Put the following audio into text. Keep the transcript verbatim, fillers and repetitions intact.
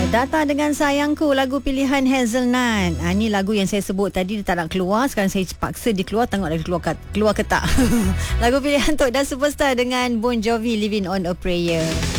Datang dengan sayangku, lagu pilihan Hazelnut. Ha, ni lagu yang saya sebut tadi dia tak nak keluar. Sekarang saya paksa dia keluar. Tengok dia keluar, keluar ke tak. Lagu pilihan Tok dan Superstar dengan Bon Jovi, Living on a Prayer.